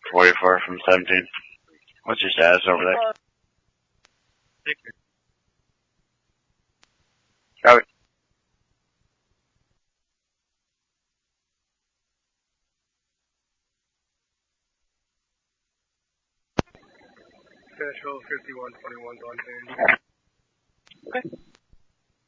44 from 17. What's your status over there? Copy. Central 5121 on